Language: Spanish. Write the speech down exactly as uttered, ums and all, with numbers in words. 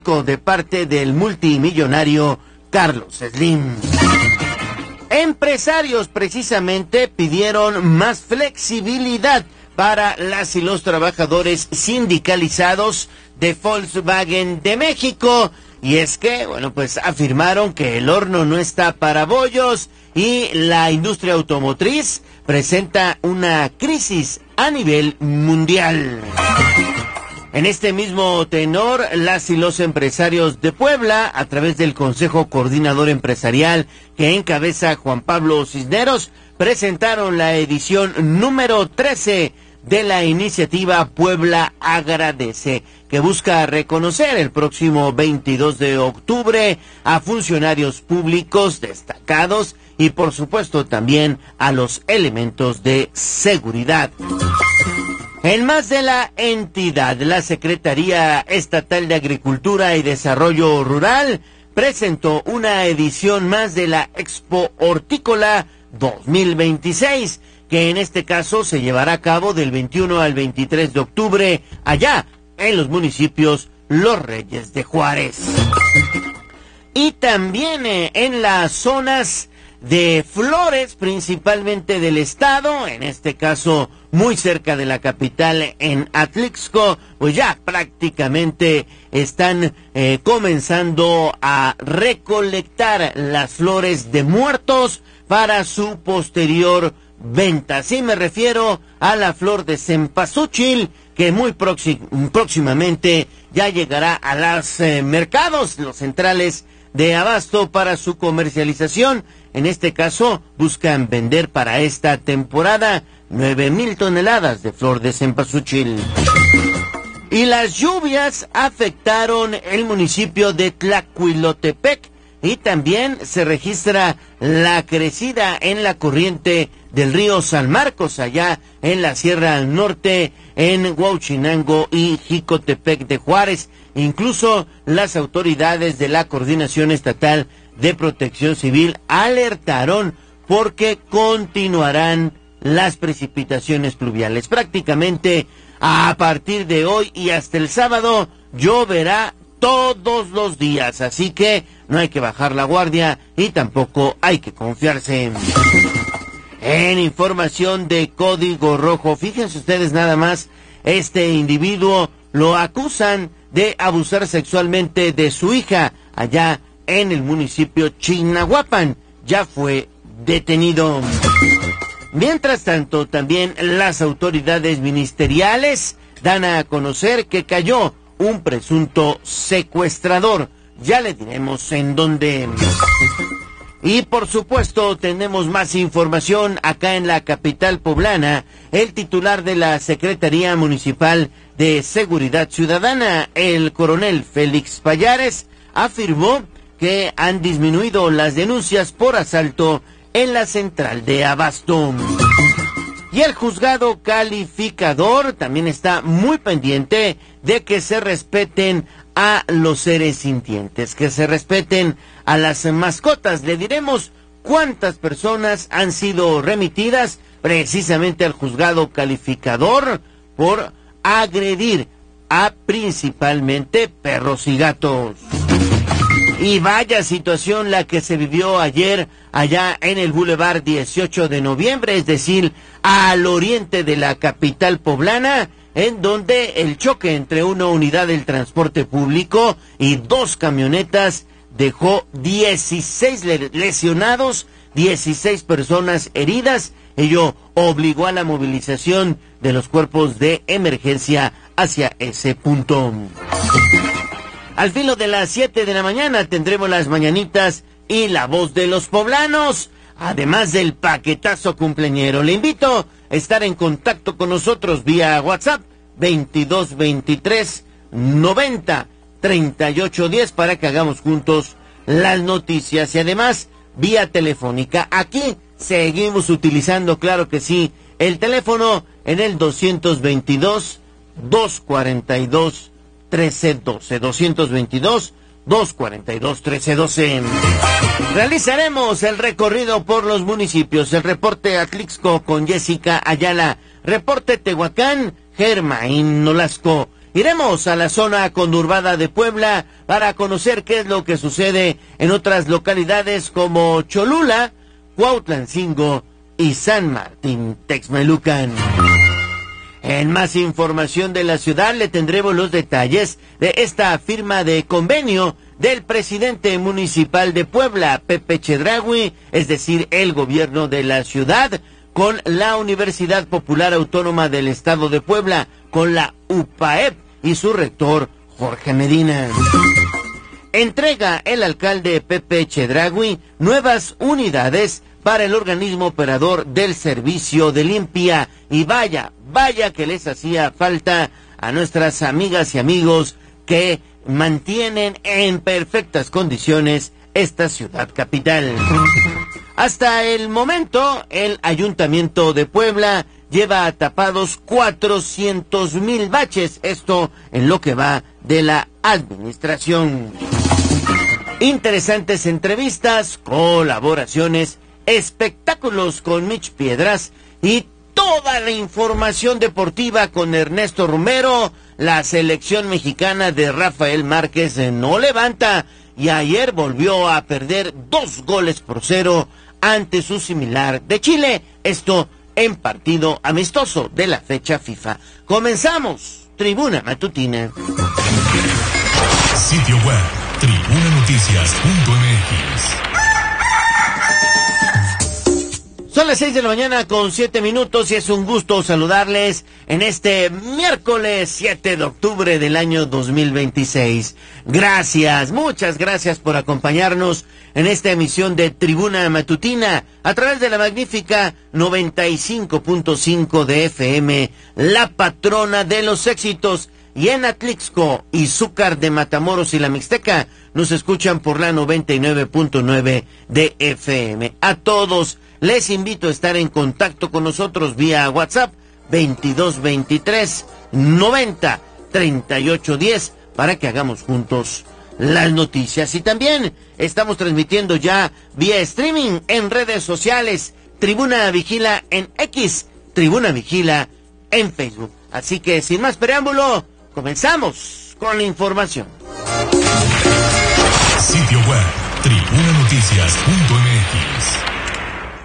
de parte del multimillonario Carlos Slim. Empresarios precisamente pidieron más flexibilidad para las y los trabajadores sindicalizados de Volkswagen de México. Y es que, bueno, pues afirmaron que el horno no está para bollos y la industria automotriz presenta una crisis a nivel mundial. En este mismo tenor, las y los empresarios de Puebla, a través del Consejo Coordinador Empresarial que encabeza Juan Pablo Cisneros, presentaron la edición número trece de la iniciativa Puebla Agradece, que busca reconocer el próximo veintidós de octubre a funcionarios públicos destacados y por supuesto también a los elementos de seguridad. En más de la entidad, la Secretaría Estatal de Agricultura y Desarrollo Rural presentó una edición más de la Expo Hortícola dos mil veintiséis, que en este caso se llevará a cabo del veintiuno al veintitrés de octubre, allá en los municipios Los Reyes de Juárez. Y también eh, en las zonas de flores, principalmente del estado, en este caso muy cerca de la capital, en Atlixco, pues ya prácticamente están eh, comenzando a recolectar las flores de muertos para su posterior venta. Sí me refiero a la flor de cempasúchil, que muy próximamente ya llegará a los eh, mercados, los centrales de abasto para su comercialización. En este caso, buscan vender para esta temporada nueve mil toneladas de flor de cempasúchil. Y las lluvias afectaron el municipio de Tlacuilotepec y también se registra la crecida en la corriente del río San Marcos, allá en la Sierra Norte, en Huauchinango y Jicotepec de Juárez. Incluso las autoridades de la Coordinación Estatal de Protección Civil alertaron porque continuarán las precipitaciones pluviales. Prácticamente a partir de hoy y hasta el sábado lloverá todos los días, así que no hay que bajar la guardia y tampoco hay que confiarse. En información de Código Rojo, fíjense ustedes nada más, este individuo lo acusan de abusar sexualmente de su hija allá en el municipio Chignahuapan. Ya fue detenido. Mientras tanto, también las autoridades ministeriales dan a conocer que cayó un presunto secuestrador. Ya le diremos en dónde. Y por supuesto tenemos más información acá en la capital poblana. El titular de la Secretaría Municipal de Seguridad Ciudadana, el coronel Félix Payares, afirmó que han disminuido las denuncias por asalto en la central de abasto. Y el juzgado calificador también está muy pendiente de que se respeten a los seres sintientes, que se respeten a las mascotas. Le diremos cuántas personas han sido remitidas precisamente al juzgado calificador por agredir a principalmente perros y gatos. Y vaya situación la que se vivió ayer allá en el Boulevard dieciocho de noviembre, es decir, al oriente de la capital poblana, en donde el choque entre una unidad del transporte público y dos camionetas dejó dieciséis lesionados, dieciséis personas heridas. Ello obligó a la movilización de los cuerpos de emergencia hacia ese punto. Al filo de las siete de la mañana tendremos las mañanitas y la voz de los poblanos, además del paquetazo cumpleañero. Le invito a estar en contacto con nosotros vía WhatsApp veintidós veintitrés noventa treinta y ocho diez para que hagamos juntos las noticias, y además vía telefónica. Aquí seguimos utilizando, claro que sí, el teléfono en el doscientos veintidós, doscientos cuarenta y dos, trece doce, doscientos veintidós, doscientos cuarenta y dos, trece doce. Realizaremos el recorrido por los municipios. El reporte Atlixco con Jessica Ayala. Reporte Tehuacán, Germain Nolasco. iremos a la zona conurbada de Puebla para conocer qué es lo que sucede en otras localidades como Cholula, Cuautlancingo y San Martín Texmelucan. En más información de la ciudad le tendremos los detalles de esta firma de convenio del presidente municipal de Puebla, Pepe Chedraui, es decir, el gobierno de la ciudad, con la Universidad Popular Autónoma del Estado de Puebla, con la U P A E P y su rector Jorge Medina. Entrega el alcalde Pepe Chedraui nuevas unidades para el organismo operador del servicio de limpia, y vaya, vaya que les hacía falta a nuestras amigas y amigos que mantienen en perfectas condiciones esta ciudad capital. Hasta el momento, el Ayuntamiento de Puebla lleva tapados cuatrocientos mil baches, esto en lo que va de la administración. Interesantes entrevistas, colaboraciones, espectáculos con Mitch Piedras y toda la información deportiva con Ernesto Romero. La selección mexicana de Rafael Márquez no levanta y ayer volvió a perder dos goles por cero ante su similar de Chile, esto en partido amistoso de la fecha FIFA. Comenzamos, Tribuna Matutina. Sitio web, tribuna noticias punto m x. Son las seis de la mañana con siete minutos y es un gusto saludarles en este miércoles siete de octubre del año dos mil veintiséis. Gracias, muchas gracias por acompañarnos en esta emisión de Tribuna Matutina a través de la magnífica noventa y cinco punto cinco de F M, la patrona de los éxitos, y en Atlixco, Izúcar de Matamoros y la Mixteca nos escuchan por la noventa y nueve punto nueve de F M. A todos les invito a estar en contacto con nosotros vía WhatsApp veintidós veintitrés noventa treinta y ocho diez para que hagamos juntos las noticias. Y también estamos transmitiendo ya vía streaming en redes sociales, Tribuna Vigila en X, Tribuna Vigila en Facebook. Así que sin más preámbulo, comenzamos con la información. Sitio web, tribuna noticias punto m x.